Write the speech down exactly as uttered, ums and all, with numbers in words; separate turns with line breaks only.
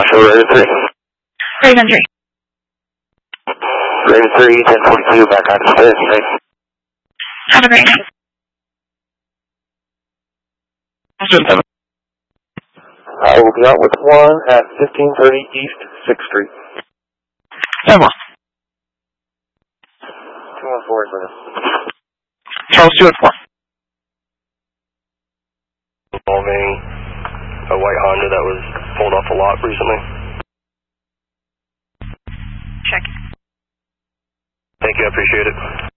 Show Raven three.
Raven three.
Raven three, ten forty-two, back on to space. Thanks.
Have a great night.
I will be out with one at fifteen thirty East sixth Street.
Ten one.
two one four is with us.
Charles two and four.
Involving a white Honda that was pulled off a lot recently.
Check.
Thank you, I appreciate it.